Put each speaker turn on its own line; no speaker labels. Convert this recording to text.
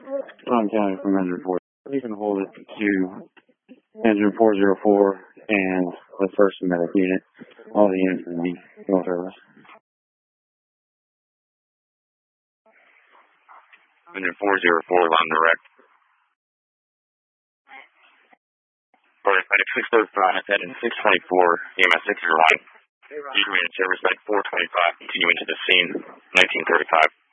Ron County from Engine 4. You can hold it to Engine 404 and the first medic unit. All the units will be field service.
Engine 404, line direct. Medic 605, heading 624, EMS 6 is your line. You remain in service at 425, continuing to the scene, 1935.